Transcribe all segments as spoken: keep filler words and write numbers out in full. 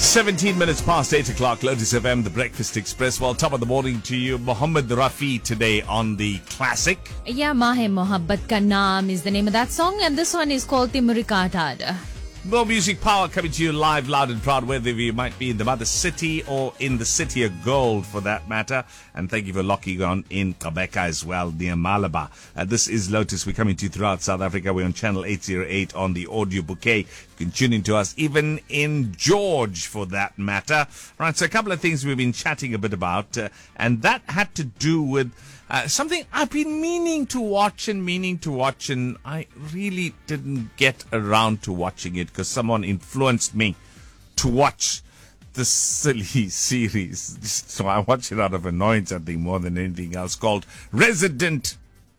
seventeen minutes past eight o'clock, Lotus F M, the Breakfast Express. Well, top of the morning to you, Mohammed Rafi today on the classic. Ya Mahe Mohabbat Ka Naam is the name of that song, and this one is called Timurika Tada. More music power coming to you live, loud and proud, whether you might be in the mother city or in the city of gold for that matter. And thank you for locking on in Quebec as well, near Malabar. Uh, this is Lotus. We're coming to you throughout South Africa. We're on channel eight oh eight on the audio bouquet. You can tune into us even in George for that matter. Right, so a couple of things we've been chatting a bit about, uh, and that had to do with Uh, something I've been meaning to watch and meaning to watch, and I really didn't get around to watching it because someone influenced me to watch this silly series. So I watch it out of annoyance, I think, more than anything else, called Resident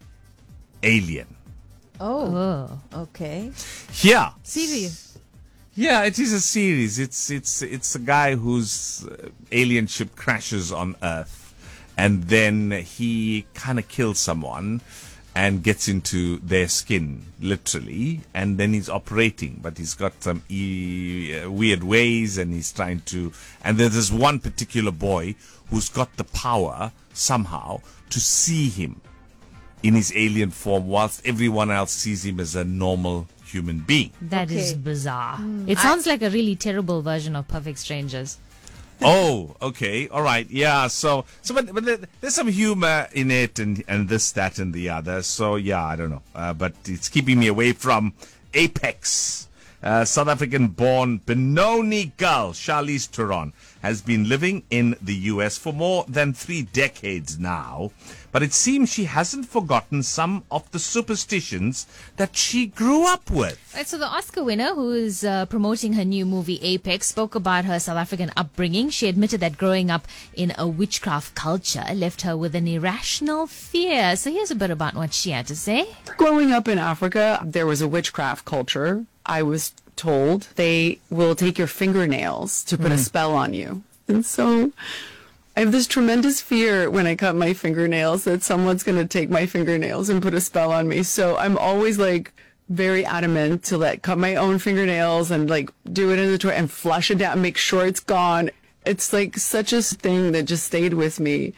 Alien. Oh, Oh. okay. Yeah. Serious. Yeah, it is a series. It's it's it's a guy whose uh, alien ship crashes on Earth. And then he kind of kills someone and gets into their skin, literally. And then he's operating, but he's got some e- uh, weird ways, and he's trying to. And then there's one particular boy who's got the power somehow to see him in his alien form, whilst everyone else sees him as a normal human being. That is Okay. bizarre. It sounds like a really terrible version of Perfect Strangers. Oh, okay, all right, yeah. So, so, but, but there, there's some humor in it, and and this, that, and the other. So, yeah, I don't know, uh, but it's keeping me away from Apex. Uh, South African-born Benoni girl Charlize Theron has been living in the U S for more than three decades now, but it seems she hasn't forgotten some of the superstitions that she grew up with. Right, so the Oscar winner, who is uh, promoting her new movie Apex, spoke about her South African upbringing. She admitted that growing up in a witchcraft culture left her with an irrational fear. So here's a bit about what she had to say. Growing up in Africa, there was a witchcraft culture. I was told they will take your fingernails to put a spell on you. And so I have this tremendous fear when I cut my fingernails that someone's going to take my fingernails and put a spell on me. So I'm always like very adamant to like cut my own fingernails and like do it in the toilet and flush it down, make sure it's gone. It's like such a thing that just stayed with me.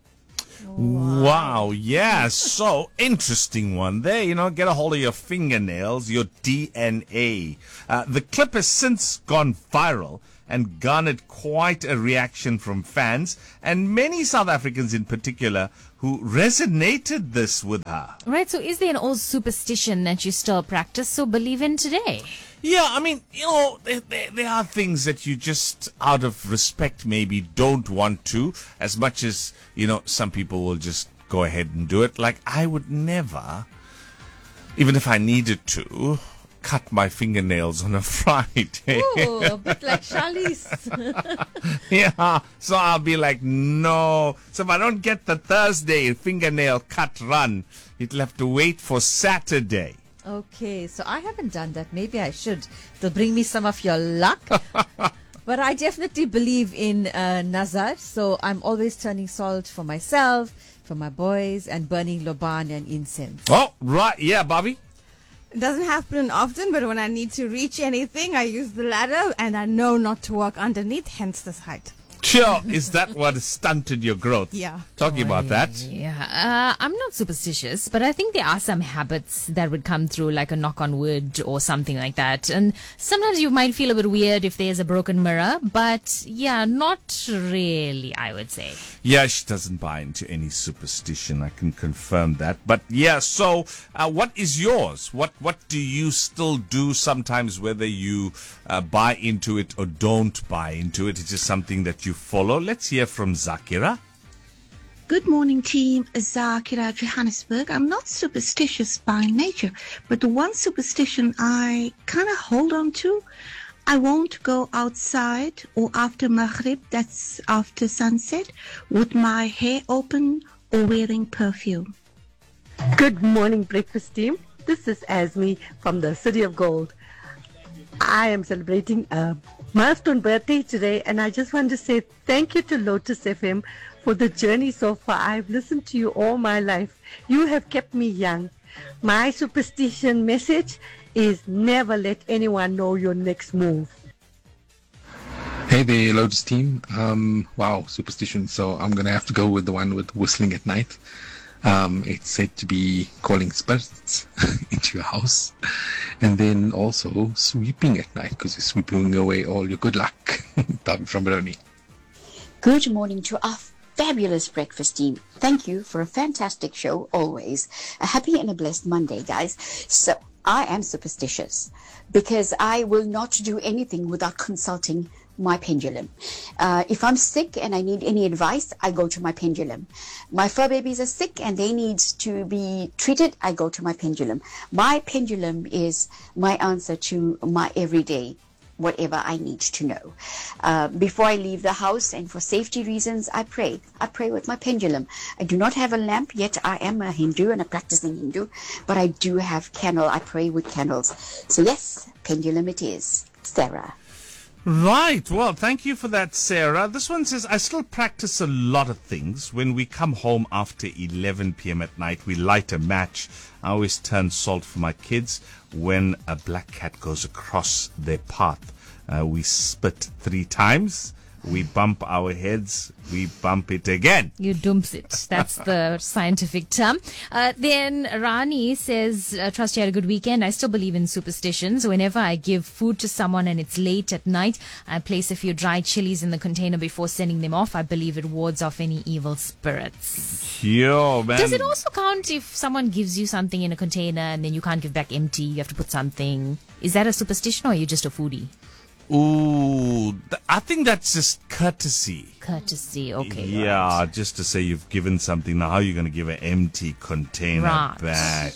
Wow, yeah, so interesting one there. You know, get a hold of your fingernails, your D N A. Uh, the clip has since gone viral and garnered quite a reaction from fans and many South Africans in particular who resonated this with her. Right, so is there an old superstition that you still practice or believe in today? Yeah, I mean, you know, there, there, there are things that you just, out of respect, maybe don't want to, as much as, you know, some people will just go ahead and do it. Like, I would never, even if I needed to, cut my fingernails on a Friday. Ooh, a bit like Charlize. Yeah, so I'll be like, no. So if I don't get the Thursday fingernail cut run, it'll have to wait for Saturday. Okay, so I haven't done that. Maybe I should. It'll bring me some of your luck. But I definitely believe in uh, Nazar. So I'm always turning salt for myself, for my boys, and burning loban and incense. Oh, right. Yeah, Bobby. It doesn't happen often, but when I need to reach anything, I use the ladder, and I know not to walk underneath, hence this height. Sure, is that what stunted your growth? Yeah. Talking about that. Yeah, uh, I'm not superstitious, but I think there are some habits that would come through, like a knock on wood or something like that. And sometimes you might feel a bit weird if there's a broken mirror, but yeah, not really, I would say. Yeah, she doesn't buy into any superstition. I can confirm that. But yeah, so uh, what is yours? What what do you still do sometimes, whether you uh, buy into it or don't buy into it? It's just something that you follow. Let's hear from Zakira. Good morning, team. Zakira, Johannesburg. I'm not superstitious by nature, but the one superstition I kind of hold on to, I won't go outside or after Maghrib, that's after sunset, with my hair open or wearing perfume. Good morning, breakfast team. This is Azmi from the City of Gold. I am celebrating a milestone birthday today, and I just want to say thank you to Lotus F M for the journey so far. I've listened to you all my life. You have kept me young. My superstition message is never let anyone know your next move. Hey there, Lotus team. Um, wow, superstition. So I'm going to have to go with the one with whistling at night. Um, it's said to be calling spirits into your house. And then also sweeping at night because you're sweeping away all your good luck. Davi from Baroni. Good morning to our fabulous breakfast team. Thank you for a fantastic show always. A happy and a blessed Monday, guys. So I am superstitious because I will not do anything without consulting my pendulum. Uh, if I'm sick and I need any advice, I go to my pendulum. My fur babies are sick and they need to be treated, I go to my pendulum. My pendulum is my answer to my everyday whatever I need to know. Uh, before I leave the house and for safety reasons, I pray. I pray with my pendulum. I do not have a lamp yet. I am a Hindu and a practicing Hindu, but I do have candle. I pray with candles. So yes, pendulum it is. Sarah. Right. Well, thank you for that, Sarah. This one says, I still practice a lot of things. When we come home after eleven p.m. at night, we light a match. I always turn salt for my kids. When a black cat goes across their path, uh, we spit three times. We bump our heads. We bump it again. You dumps it. That's the scientific term. Uh, then Rani says, uh, trust you had a good weekend. I still believe in superstitions. Whenever I give food to someone and it's late at night, I place a few dried chilies in the container before sending them off. I believe it wards off any evil spirits. Yo, man. Does it also count if someone gives you something in a container and then you can't give back empty? You have to put something. Is that a superstition or are you just a foodie? Ooh, th- I think that's just courtesy. Courtesy, okay. Yeah, right. just to say you've given something. Now, how are you going to give an empty container Right. back?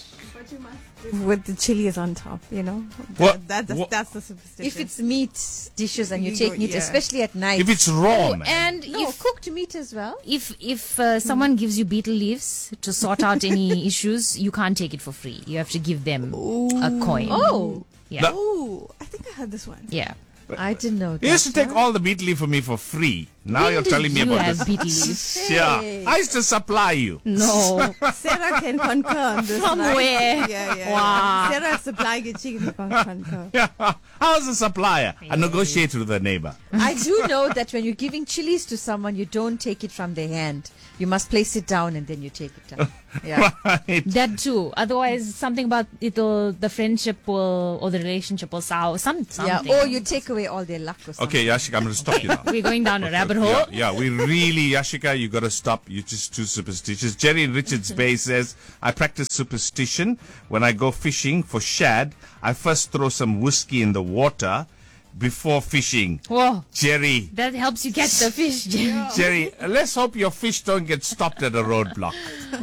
With the chilies on top, you know. What? That, that's, What? that's the superstition. If it's meat dishes and you're You go- taking it, yeah. especially at night. If it's raw, man. And no, if cooked meat as well. If if uh, someone gives you beetle leaves to sort out any issues, you can't take it for free. You have to give them a coin. Oh, Yeah. Ooh, I think I heard this one. Yeah. I didn't know that. You used to take all the beet leaf from me for free. Now When you're did telling me you about have this. beetle leaves? Yeah, Hey. I used to supply you. No. Sarah can concur on this. From right? where? Yeah, yeah. Wow. Sarah supplying it, she can concur. Yeah, I was a supplier. I negotiate with the neighbor. I do know that when you're giving chilies to someone, you don't take it from their hand. You must place it down and then you take it down. Yeah. Right. That too. Otherwise, something about it'll the friendship will or the relationship will sour. Some Yeah. something. Or you take away all their luck or something. Okay, Yashika, I'm going to stop you now. We're going down a rabbit hole. Yeah, yeah, we really, Yashika, you got to stop. You're just too superstitious. Jerry in Richards Bay says, I practice superstition. When I go fishing for shad, I first throw some whiskey in the water before fishing. Whoa. Jerry, That helps you catch the fish. Jerry, let's hope your fish don't get stopped at a roadblock.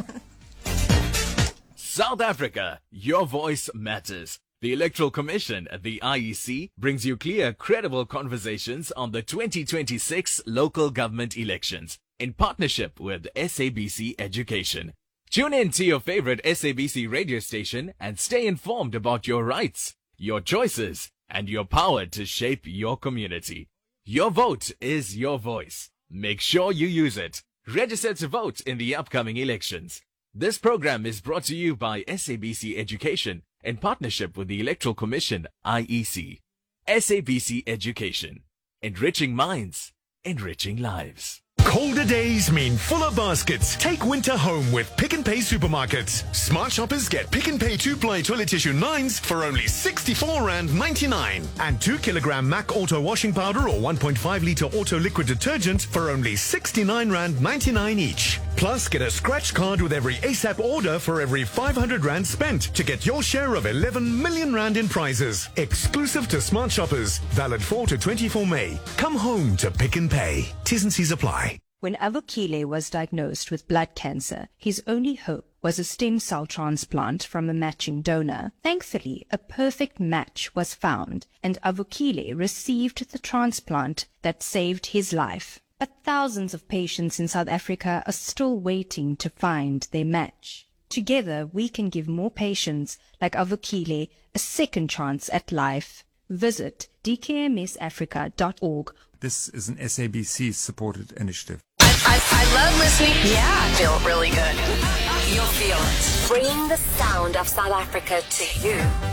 South Africa, your voice matters. The Electoral Commission, the I E C, brings you clear, credible conversations on the twenty twenty-six local government elections in partnership with S A B C Education. Tune in to your favorite S A B C radio station and stay informed about your rights, your choices, and your power to shape your community. Your vote is your voice. Make sure you use it. Register to vote in the upcoming elections. This program is brought to you by S A B C Education in partnership with the Electoral Commission, I E C. S A B C Education. Enriching minds, enriching lives. Colder days mean fuller baskets. Take winter home with Pick n Pay supermarkets. Smart shoppers get Pick n Pay two-ply toilet tissue nines for only sixty-four rand ninety-nine. And two kilogram Mac Auto washing powder or one point five litre auto liquid detergent for only sixty-nine rand ninety-nine each. Plus, get a scratch card with every ASAP order for every five hundred rand spent to get your share of eleven million rand in prizes. Exclusive to smart shoppers. Valid four to twenty-four May. Come home to Pick n Pay. T's and C's apply. When Avukile was diagnosed with blood cancer, his only hope was a stem cell transplant from a matching donor. Thankfully, a perfect match was found, and Avukile received the transplant that saved his life. But thousands of patients in South Africa are still waiting to find their match. Together, we can give more patients like Avukile a second chance at life. Visit d k m s africa dot org. This is an S A B C-supported initiative. I, I love listening. Yeah, I feel really good. You'll feel it. Bringing the sound of South Africa to you.